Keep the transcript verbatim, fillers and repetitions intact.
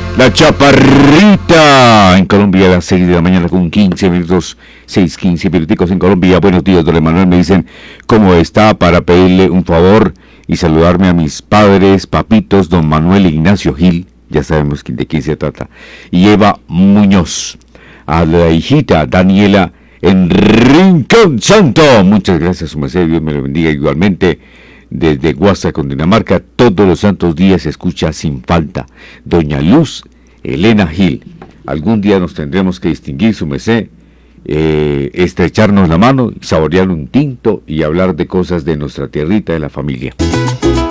La Chaparrita en Colombia a las seis de la mañana con quince minutos, seis quince minuticos en Colombia. Buenos días, don Emanuel. Me dicen cómo está para pedirle un favor y saludarme a mis padres, papitos, don Manuel Ignacio Gil, ya sabemos de quién se trata, y Eva Muñoz, a la hijita Daniela en Rincón Santo. Muchas gracias, su merced, Dios me lo bendiga igualmente. Desde Guasa, Cundinamarca, todos los santos días se escucha sin falta. Doña Luz Elena Gil. Algún día nos tendremos que distinguir, su merced, eh, estrecharnos la mano, saborear un tinto y hablar de cosas de nuestra tierrita, de la familia.